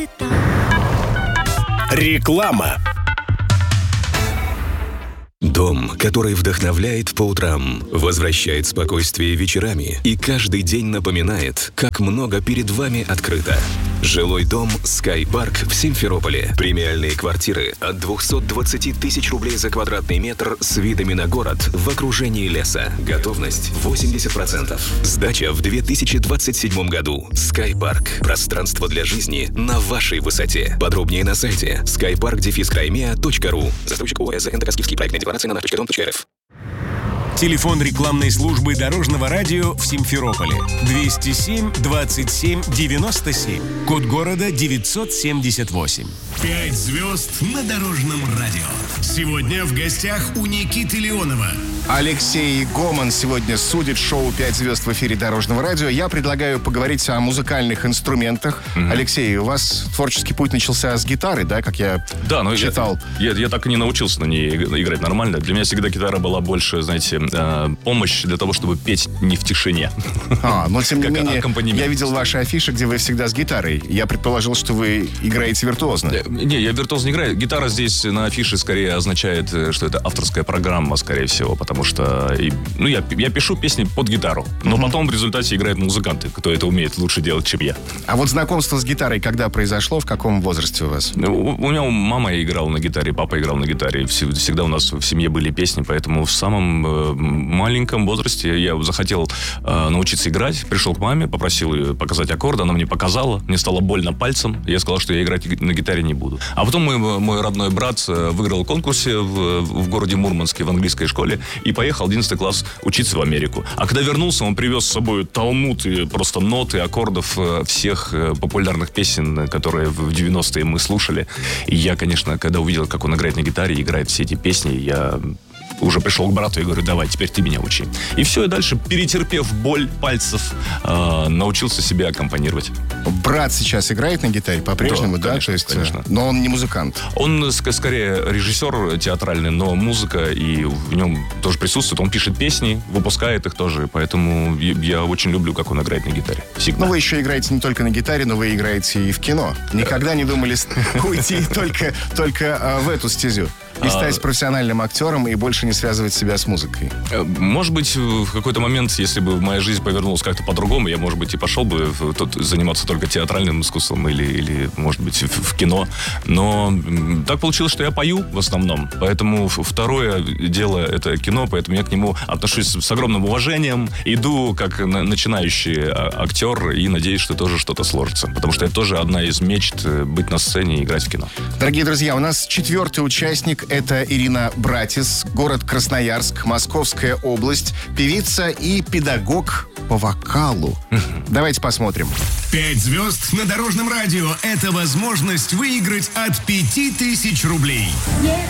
Реклама. Дом, который вдохновляет по утрам, возвращает спокойствие вечерами и каждый день напоминает, как много перед вами открыто. Жилой дом Sky Park в Симферополе. Премиальные квартиры от 220 тысяч рублей за квадратный метр с видами на город в окружении леса. Готовность 80%. Сдача в 2027 году. Sky Park. Пространство для жизни на вашей высоте. Подробнее на сайте skypark-crimea.ru. Застройщик ОС НТК Скифский. Проектная декларация на naf.dom.rf. Телефон рекламной службы Дорожного радио в Симферополе 207 27 97. Код города 978. 5 звезд на Дорожном радио. Сегодня в гостях у Никиты Леонова. Алексей Гоман сегодня судит шоу «5 звезд» в эфире Дорожного радио. Я предлагаю поговорить о музыкальных инструментах. Алексей, у вас творческий путь начался с гитары, да, как я читал? Я так и не научился на ней играть нормально. Для меня всегда гитара была больше, знаете, помощь для того, чтобы петь не в тишине. Но тем не менее, я видел ваши афиши, где вы всегда с гитарой. Я предположил, что вы играете виртуозно. Не, я виртуозно не играю. Гитара здесь на афише скорее означает, что это авторская программа, скорее всего, потому что я пишу песни под гитару, но потом в результате играют музыканты, кто это умеет лучше делать, чем я. А вот знакомство с гитарой когда произошло, в каком возрасте у вас? У меня мама играла на гитаре, папа играл на гитаре. Всегда у нас в семье были песни, поэтому в самом маленьком возрасте я захотел научиться играть. Пришел к маме, попросил ее показать аккорды, она мне показала, мне стало больно пальцем, я сказал, что я играть на гитаре не буду. А потом мой родной брат выиграл конкурсе в городе Мурманске в английской школе и поехал 11 класс учиться в Америку. А когда вернулся, он привез с собой талмуд и просто ноты аккордов всех популярных песен, которые в 90-е мы слушали. И я, конечно, когда увидел, как он играет на гитаре и играет все эти песни, я уже пришел к брату и говорю: давай, теперь ты меня учи. И все, и дальше, перетерпев боль пальцев, научился себе аккомпанировать. Брат сейчас играет на гитаре по-прежнему, да? Конечно, То есть, конечно. Но он не музыкант. Он скорее режиссер театральный, но музыка и в нем тоже присутствует. Он пишет песни, выпускает их тоже, поэтому я очень люблю, как он играет на гитаре. Всегда. Но вы еще играете не только на гитаре, но вы играете и в кино. Никогда не думали уйти только в эту стезю? И стать профессиональным актером и больше не связывать себя с музыкой? Может быть, в какой-то момент, если бы моя жизнь повернулась как-то по-другому, я, может быть, и пошел бы заниматься только театральным искусством или может быть, в кино. Но так получилось, что я пою в основном. Поэтому второе дело — это кино, поэтому я к нему отношусь с огромным уважением. Иду как начинающий актер и надеюсь, что тоже что-то сложится. Потому что это тоже одна из мечт — быть на сцене и играть в кино. Дорогие друзья, у нас 4-й участник. Это Ирина Братис, город Красноярск, Московская область, певица и педагог по вокалу. Давайте посмотрим. 5 звезд на Дорожном радио – это возможность выиграть от 5000 рублей. Нет